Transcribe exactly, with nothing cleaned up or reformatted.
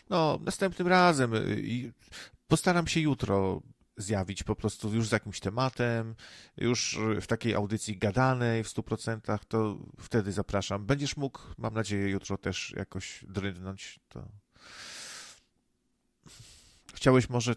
No, następnym razem y, i postaram się jutro zjawić po prostu już z jakimś tematem, już y, w takiej audycji gadanej w stu procentach, to wtedy zapraszam. Będziesz mógł, mam nadzieję, jutro też jakoś drynąć, to chciałeś może